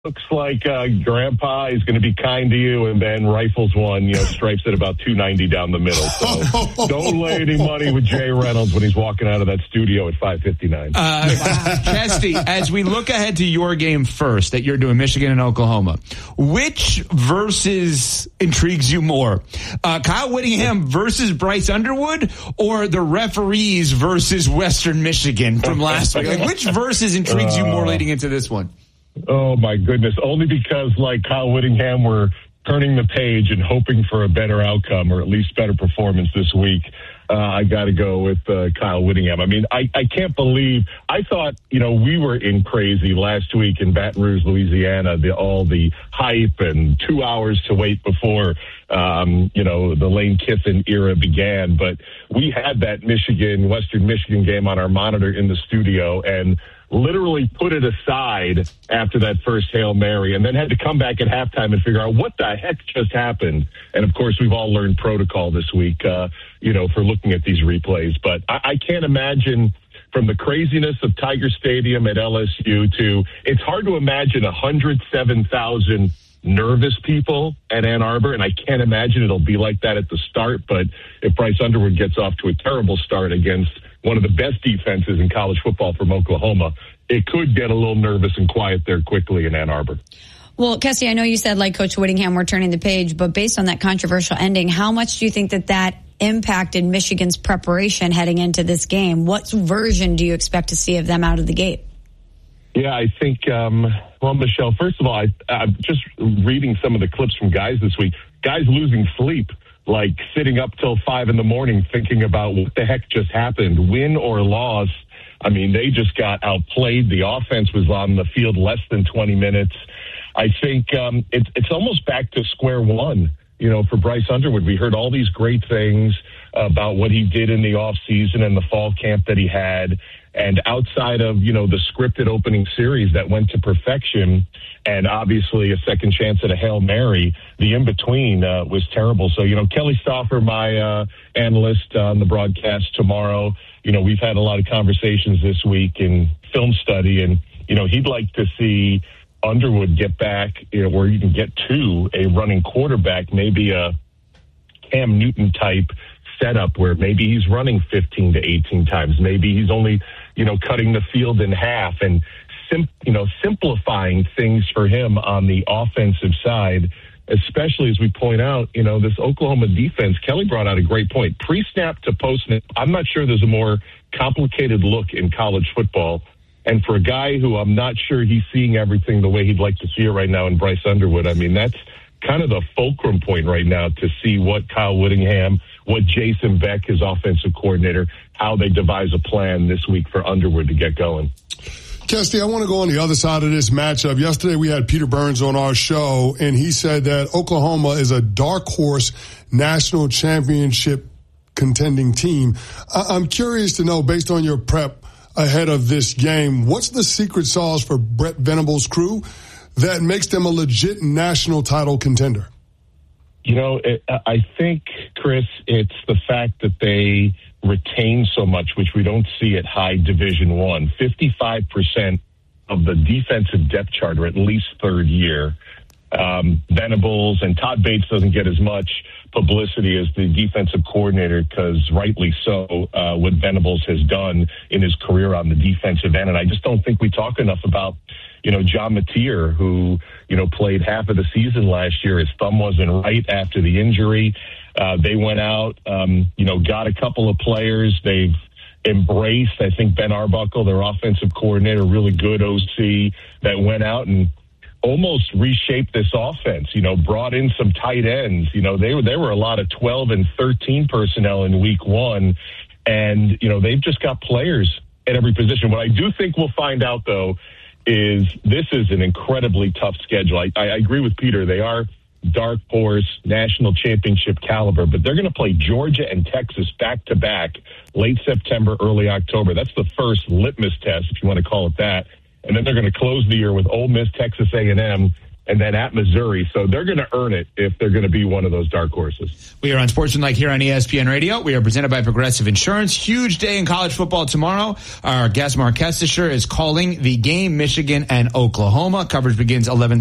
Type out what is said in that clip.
looks like Grandpa is going to be kind to you, and then rifles one, stripes at about 290 down the middle. So don't lay any money with Jay Reynolds when he's walking out of that studio at 5:59. Chesty, as we look ahead to your game first that you're doing, Michigan and Oklahoma, which versus intrigues you more? Kyle Whittingham versus Bryce Underwood, or the referees versus Western Michigan from last week? Like, which versus intrigues you more leading into this one? Oh, my goodness. Only because, like Kyle Whittingham, we're turning the page and hoping for a better outcome, or at least better performance this week. I got to go with Kyle Whittingham. I mean, I can't believe – I thought, we were in crazy last week in Baton Rouge, Louisiana, all the hype and 2 hours to wait before, the Lane Kiffin era began. But we had that Western Michigan game on our monitor in the studio, and – literally put it aside after that first Hail Mary, and then had to come back at halftime and figure out what the heck just happened. And, of course, we've all learned protocol this week, for looking at these replays. But I can't imagine, from the craziness of Tiger Stadium at LSU to it's hard to imagine 107,000 nervous people at Ann Arbor, and I can't imagine it'll be like that at the start. But if Bryce Underwood gets off to a terrible start against one of the best defenses in college football from Oklahoma, it could get a little nervous and quiet there quickly in Ann Arbor. Well, Kesty, I know you said, like Coach Whittingham, we're turning the page, but based on that controversial ending, how much do you think that impacted Michigan's preparation heading into this game? What version do you expect to see of them out of the gate? Yeah, I think, Michelle, first of all, I'm just reading some of the clips from guys this week. Guys losing sleep, like sitting up till 5 a.m. thinking about what the heck just happened, win or loss. I mean, they just got outplayed. The offense was on the field less than 20 minutes. I think it's almost back to square one, for Bryce Underwood. We heard all these great things about what he did in the offseason and the fall camp that he had. And outside of, the scripted opening series that went to perfection, and obviously a second chance at a Hail Mary, the in-between was terrible. So, Kelly Stauffer, my analyst on the broadcast tomorrow, we've had a lot of conversations this week in film study, and, he'd like to see Underwood get back, or even get to a running quarterback, maybe a Cam Newton type setup where maybe he's running 15 to 18 times. Maybe he's only, cutting the field in half and, simplifying things for him on the offensive side, especially as we point out, this Oklahoma defense. Kelly brought out a great point. Pre-snap to post-snap, I'm not sure there's a more complicated look in college football. And for a guy who I'm not sure he's seeing everything the way he'd like to see it right now in Bryce Underwood, I mean, that's kind of the fulcrum point right now to see what Kyle Whittingham, what Jason Beck, his offensive coordinator, how they devise a plan this week for Underwood to get going. Kesty, I want to go on the other side of this matchup. Yesterday we had Peter Burns on our show, and he said that Oklahoma is a dark horse national championship contending team. I'm curious to know, based on your prep ahead of this game, what's the secret sauce for Brett Venables' crew that makes them a legit national title contender? I think, Chris, it's the fact that they retain so much, which we don't see at high Division I. 55% of the defensive depth chart are at least third year. Venables and Todd Bates doesn't get as much publicity as the defensive coordinator, because rightly so, what Venables has done in his career on the defensive end. And I just don't think we talk enough about, John Mateer, who, played half of the season last year. His thumb wasn't right after the injury. They went out, got a couple of players. They've embraced, I think, Ben Arbuckle, their offensive coordinator, really good OC, that went out and almost reshaped this offense, brought in some tight ends. There were a lot of 12 and 13 personnel in week one, and, they've just got players at every position. What I do think we'll find out, though, is this is an incredibly tough schedule. I agree with Peter. They are dark horse, national championship caliber, but they're going to play Georgia and Texas back-to-back late September, early October. That's the first litmus test, if you want to call it that. And then they're going to close the year with Ole Miss, Texas A&M, and then at Missouri. So they're going to earn it if they're going to be one of those dark horses. We are on Sportsmanlike here on ESPN Radio. We are presented by Progressive Insurance. Huge day in college football tomorrow. Our guest Mark Kestisher is calling the game, Michigan and Oklahoma. Coverage begins 11:30